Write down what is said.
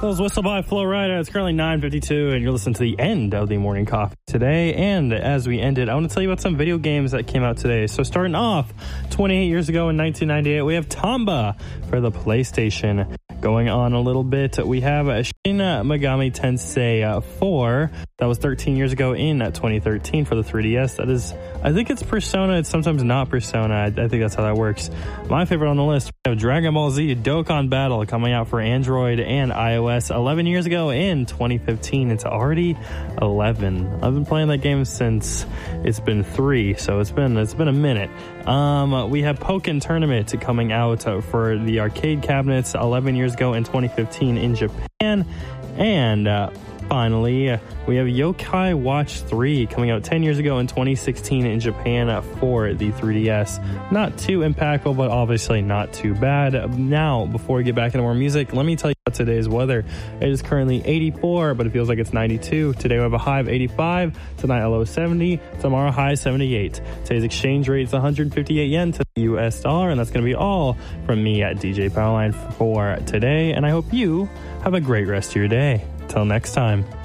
Those Whistle by Flo Rida. It's currently 9:52, and you're listening to the end of the morning coffee today. And as we ended, I want to tell you about some video games that came out today. So starting off, 28 years ago in 1998, we have Tomba for the PlayStation. Going on a little bit, we have Shin Megami Tensei 4. That was 13 years ago in 2013 for the 3DS. That is, I think it's Persona. It's sometimes not Persona. I think that's how that works. My favorite on the list, we have Dragon Ball Z Dokkan Battle coming out for Android and iOS 11 years ago in 2015. It's already 11. I've been playing that game since it's been 3, so it's been a minute. We have Pokken Tournament coming out for the arcade cabinets 11 years ago in 2015 in Japan. And finally, we have Yokai Watch 3 coming out 10 years ago in 2016 in Japan for the 3DS. Not too impactful, but obviously not too bad. Now, before we get back into more music, let me tell you about today's weather. It is currently 84, but it feels like it's 92. Today we have a high of 85, tonight a low of 70, tomorrow high 78. Today's exchange rate is 158 yen to the US dollar, and that's going to be all from me at DJ Powerline for today. And I hope you have a great rest of your day. Till next time.